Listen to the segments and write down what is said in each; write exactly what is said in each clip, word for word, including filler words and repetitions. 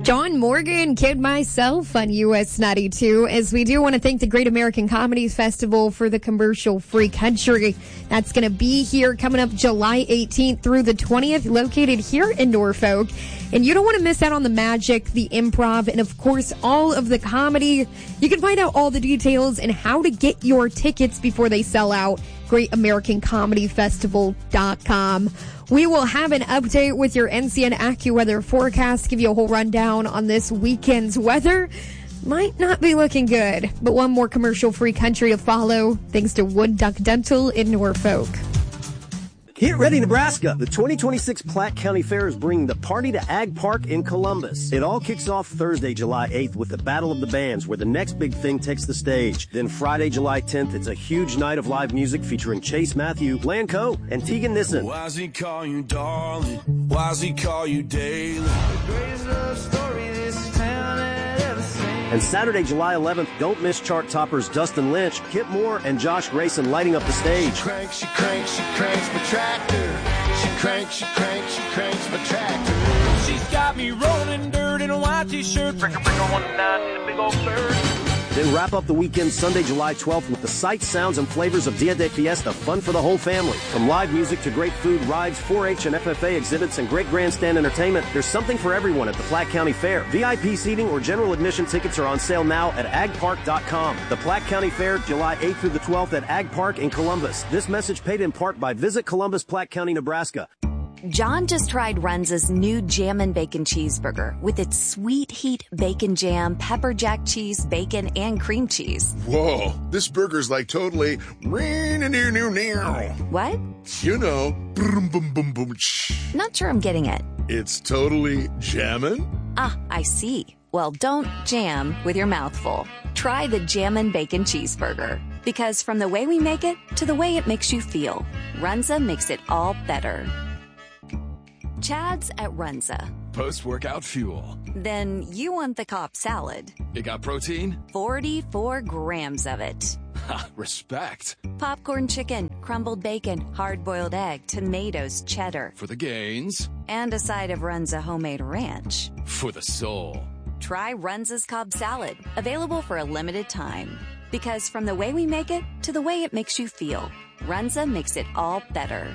John Morgan, Kid Myself on U S ninety-two, as we do want to thank the Great American Comedy Festival for the commercial-free country. That's going to be here coming up July eighteenth through the twentieth, located here in Norfolk. And you don't want to miss out on the magic, the improv, and of course, all of the comedy. You can find out all the details and how to get your tickets before they sell out. great american comedy festival dot com. We will have an update with your N C N AccuWeather forecast, give you a whole rundown on this weekend's weather. Might not be looking good, but one more commercial-free country to follow, thanks to Wood Duck Dental in Norfolk. Get ready, Nebraska! The twenty twenty-six Platte County Fair is bringing the party to Ag Park in Columbus. It all kicks off Thursday, July eighth with the Battle of the Bands, where the next big thing takes the stage. Then Friday, July tenth, it's a huge night of live music featuring Chase Matthew, Lanco, and Tegan Nissen. Why does he call you darling? Why does he call you daily? The greatest love story this town had ever seen. And Saturday, July eleventh, don't miss chart toppers Dustin Lynch, Kip Moore, and Josh Grayson lighting up the stage. She cranks, she cranks, she cranks my tractor. She cranks, she cranks, she cranks my tractor. She's got me rolling dirt in a white t-shirt. Bricker, bricker, one nine in a big old bird. Then wrap up the weekend Sunday, July twelfth with the sights, sounds, and flavors of Dia de Fiesta, fun for the whole family. From live music to great food, rides, four H and F F A exhibits, and great grandstand entertainment, there's something for everyone at the Platte County Fair. V I P seating or general admission tickets are on sale now at ag park dot com. The Platte County Fair, July eighth through the twelfth at Ag Park in Columbus. This message paid in part by Visit Columbus, Platte County, Nebraska. John just tried Runza's new Jammin' Bacon Cheeseburger with its sweet heat bacon jam, pepper jack cheese, bacon, and cream cheese. Whoa, this burger's like totally... What? You know, boom, boom, boom, boom. Not sure I'm getting it. It's totally jammin'? Ah, I see. Well, don't jam with your mouth full. Try the Jammin' Bacon Cheeseburger. Because from the way we make it to the way it makes you feel, Runza makes it all better. Chad's at Runza. Post-workout fuel. Then you want the Cobb salad. It got protein? forty-four grams of it. Ha, respect. Popcorn chicken, crumbled bacon, hard-boiled egg, tomatoes, cheddar. For the gains. And a side of Runza homemade ranch. For the soul. Try Runza's Cobb salad. Available for a limited time. Because from the way we make it to the way it makes you feel, Runza makes it all better.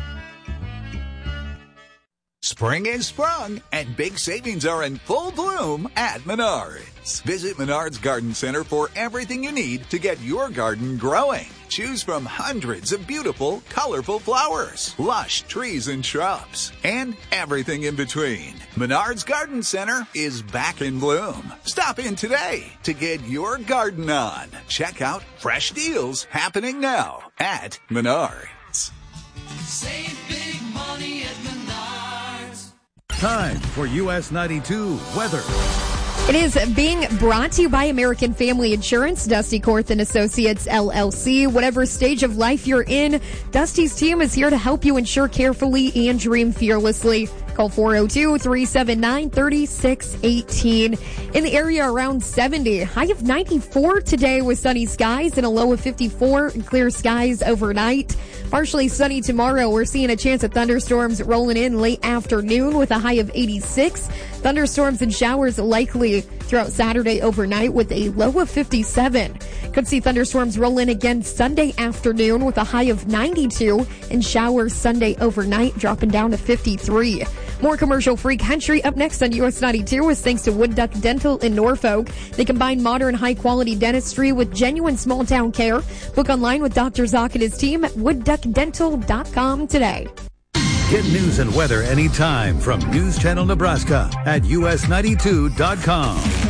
Spring is sprung, and big savings are in full bloom at Menards. Visit Menards Garden Center for everything you need to get your garden growing. Choose from hundreds of beautiful, colorful flowers, lush trees and shrubs, and everything in between. Menards Garden Center is back in bloom. Stop in today to get your garden on. Check out fresh deals happening now at Menards. Save big money at Menards. Time for U S ninety-two weather. It is being brought to you by American Family Insurance, Dusty Korth and Associates, L L C. Whatever stage of life you're in, Dusty's team is here to help you insure carefully and dream fearlessly. Call four oh two, three seven nine, three six one eight. In the area, around seventy. High of ninety-four today with sunny skies and a low of fifty-four and clear skies overnight. Partially sunny tomorrow. We're seeing a chance of thunderstorms rolling in late afternoon with a high of eighty-six. Thunderstorms and showers likely throughout Saturday overnight with a low of fifty-seven. Could see thunderstorms roll in again Sunday afternoon with a high of ninety-two and showers Sunday overnight dropping down to fifty-three. More commercial-free country up next on U S ninety-two is thanks to Wood Duck Dental in Norfolk. They combine modern, high-quality dentistry with genuine small-town care. Book online with Doctor Zock and his team at wood duck dental dot com today. Get news and weather anytime from News Channel Nebraska at U S ninety-two dot com.